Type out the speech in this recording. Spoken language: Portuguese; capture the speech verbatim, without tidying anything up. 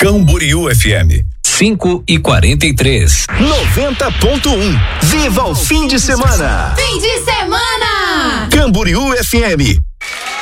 Camboriú F M. cinco e quarenta e três. noventa ponto um. Viva o fim de semana! Fim de semana! Camboriú F M.